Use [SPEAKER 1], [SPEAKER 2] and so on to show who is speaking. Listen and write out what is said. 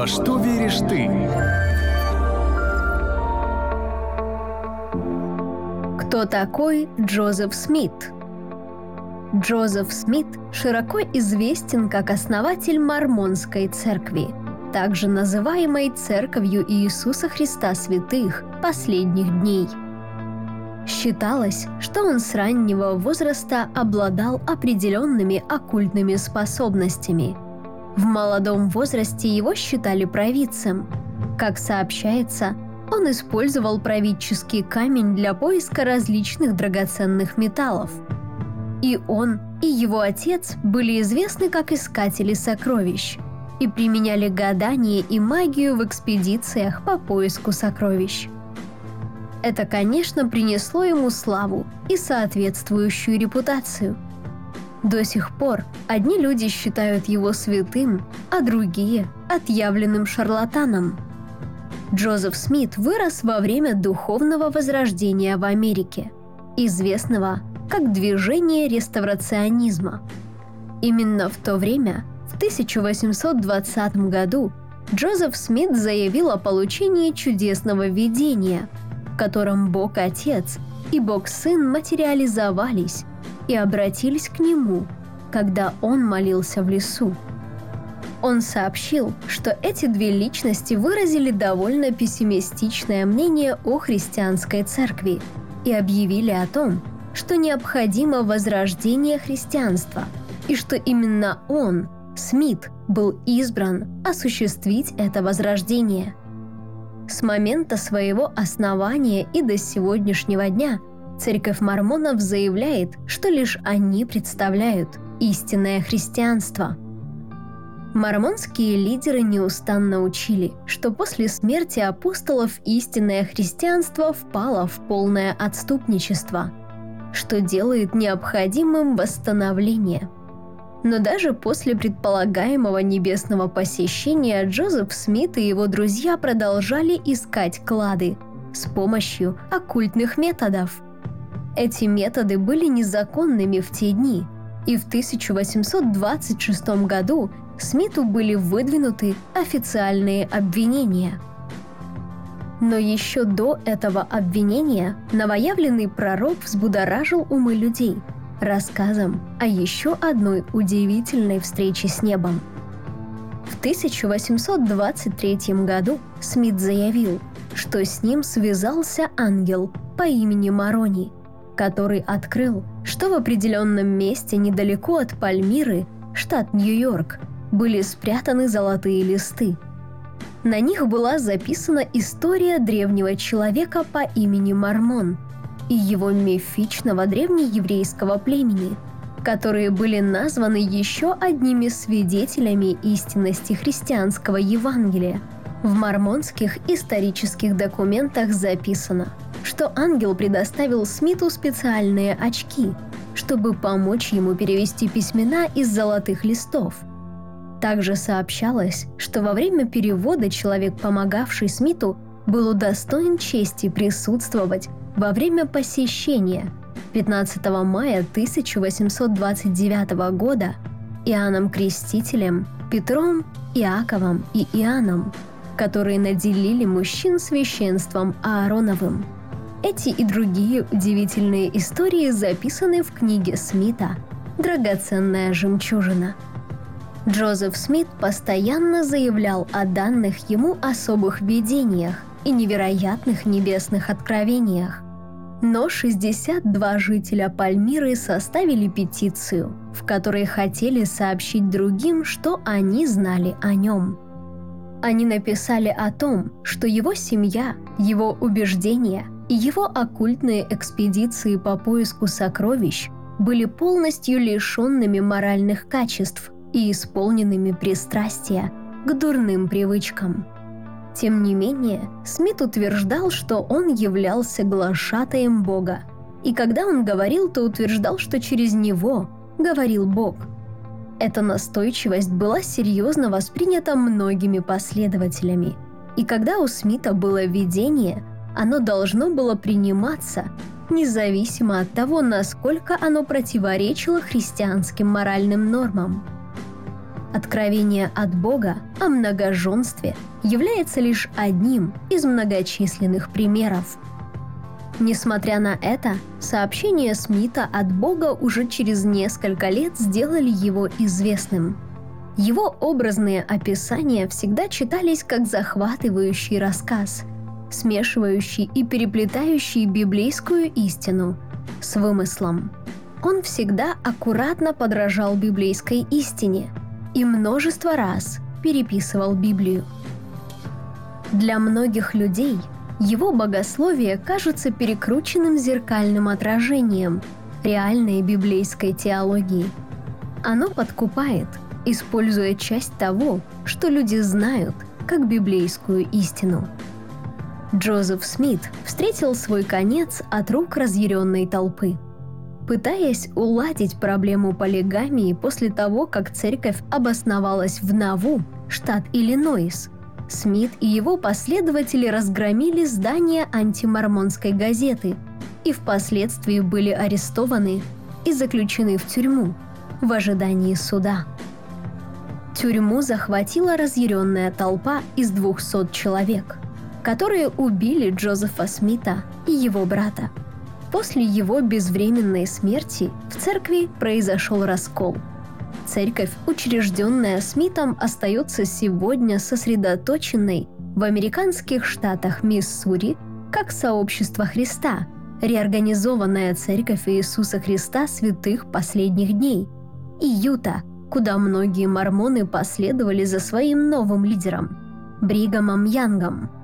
[SPEAKER 1] Во что веришь ты?
[SPEAKER 2] Кто такой Джозеф Смит? Джозеф Смит широко известен как основатель Мормонской церкви, также называемой Церковью Иисуса Христа Святых Последних Дней. Считалось, что он с раннего возраста обладал определенными оккультными способностями. В молодом возрасте его считали провидцем. Как сообщается, он использовал правительский камень для поиска различных драгоценных металлов. И он, и его отец были известны как искатели сокровищ и применяли гадание и магию в экспедициях по поиску сокровищ. Это, конечно, принесло ему славу и соответствующую репутацию. До сих пор одни люди считают его святым, а другие – отъявленным шарлатаном. Джозеф Смит вырос во время духовного возрождения в Америке, известного как движение реставрационизма. Именно в то время, в 1820 году, Джозеф Смит заявил о получении чудесного видения, в котором Бог-Отец и Бог-Сын материализовались и обратились к нему, когда он молился в лесу. Он сообщил, что эти две личности выразили довольно пессимистичное мнение о христианской церкви и объявили о том, что необходимо возрождение христианства и что именно он, Смит, был избран осуществить это возрождение. С момента своего основания и до сегодняшнего дня Церковь Мормонов заявляет, что лишь они представляют истинное христианство. Мормонские лидеры неустанно учили, что после смерти апостолов истинное христианство впало в полное отступничество, что делает необходимым восстановление. Но даже после предполагаемого небесного посещения Джозеф Смит и его друзья продолжали искать клады с помощью оккультных методов. Эти методы были незаконными в те дни, и в 1826 году Смиту были выдвинуты официальные обвинения. Но еще до этого обвинения новоявленный пророк взбудоражил умы людей рассказом о еще одной удивительной встрече с небом. В 1823 году Смит заявил, что с ним связался ангел по имени Морони, который открыл, что в определенном месте недалеко от Пальмиры, штат Нью-Йорк, были спрятаны золотые листы. На них была записана история древнего человека по имени Мормон и его мифичного древнееврейского племени, которые были названы еще одними свидетелями истинности христианского Евангелия. В мормонских исторических документах записано, что ангел предоставил Смиту специальные очки, чтобы помочь ему перевести письмена из золотых листов. Также сообщалось, что во время перевода человек, помогавший Смиту, был удостоен чести присутствовать во время посещения 15 мая 1829 года Иоанном Крестителем, Петром, Иаковом и Иоанном, которые наделили мужчин священством Аароновым. Эти и другие удивительные истории записаны в книге Смита «Драгоценная жемчужина». Джозеф Смит постоянно заявлял о данных ему особых видениях и невероятных небесных откровениях. Но 62 жителя Пальмиры составили петицию, в которой хотели сообщить другим, что они знали о нем. Они написали о том, что его семья, его убеждения и его оккультные экспедиции по поиску сокровищ были полностью лишенными моральных качеств и исполненными пристрастия к дурным привычкам. Тем не менее, Смит утверждал, что он являлся глашатаем Бога, и когда он говорил, то утверждал, что через него говорил Бог. Эта настойчивость была серьезно воспринята многими последователями, и когда у Смита было видение, оно должно было приниматься, независимо от того, насколько оно противоречило христианским моральным нормам. Откровение от Бога о многоженстве является лишь одним из многочисленных примеров. Несмотря на это, сообщения Смита от Бога уже через несколько лет сделали его известным. Его образные описания всегда читались как захватывающий рассказ, смешивающий и переплетающий библейскую истину с вымыслом. Он всегда аккуратно подражал библейской истине и множество раз переписывал Библию. Для многих людей его богословие кажется перекрученным зеркальным отражением реальной библейской теологии. Оно подкупает, используя часть того, что люди знают, как библейскую истину. Джозеф Смит встретил свой конец от рук разъяренной толпы. Пытаясь уладить проблему полигамии после того, как церковь обосновалась в Наву, штат Иллинойс, Смит и его последователи разгромили здание антимормонской газеты и впоследствии были арестованы и заключены в тюрьму в ожидании суда. Тюрьму захватила разъяренная толпа из 200 человек, которые убили Джозефа Смита и его брата. После его безвременной смерти в церкви произошел раскол. Церковь, учрежденная Смитом, остается сегодня сосредоточенной в американских штатах Миссури как Сообщество Христа, реорганизованная Церковь Иисуса Христа Святых Последних Дней, и Юта, куда многие мормоны последовали за своим новым лидером – Бригамом Янгом.